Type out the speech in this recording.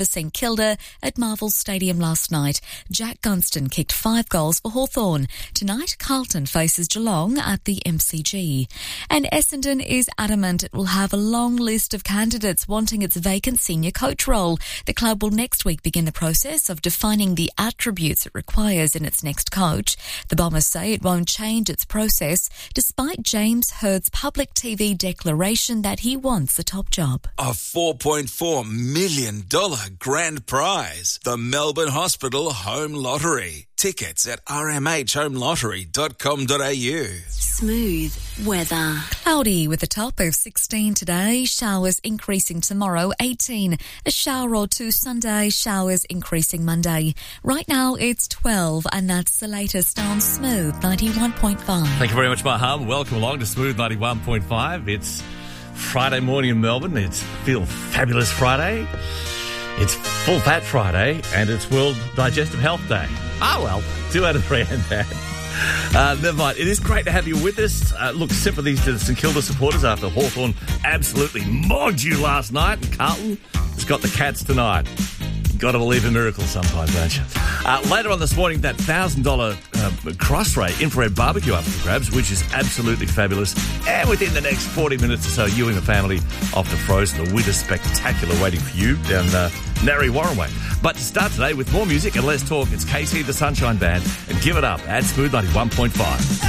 St Kilda at Marvel Stadium last night. Jack Gunston kicked 5 goals for Hawthorn. Tonight, Carlton faces Geelong at the MCG. And Essendon is adamant it will have a long list of candidates wanting its vacant senior coach role. The club will next week begin the process of defining the attributes it requires in its next coach. The Bombers say it won't change its process, despite James Hird's public TV declaration that he wants the top job. A $4.4 million grand prize. The Melbourne Hospital Home Lottery. Tickets at rmhhomelottery.com.au. Smooth weather. Cloudy with a top of 16 today. Showers increasing tomorrow, 18. A shower or two Sunday. Showers increasing Monday. Right now it's 12, and that's the latest on Smooth 91.5. Thank you very much, Maham. Welcome along to Smooth 91.5. It's Friday morning in Melbourne. It's Feel Fabulous Friday. It's Full Fat Friday, and it's World Digestive Health Day. Oh, well, 2 out of 3 and that. Never mind. It is great to have you with us. Look, sympathies to the St Kilda supporters after Hawthorn absolutely mogged you last night, and Carlton has got the Cats tonight. Got to believe in miracles sometimes, don't you? Later on this morning, that $1,000 Crossray infrared barbecue up for grabs, which is absolutely fabulous. And within the next 40 minutes or so, you and the family off to Frozen, the winter spectacular waiting for you down Narre Warren Way. But to start today with more music and less talk, it's KC the Sunshine Band and Give It Up at Smooth 91.5.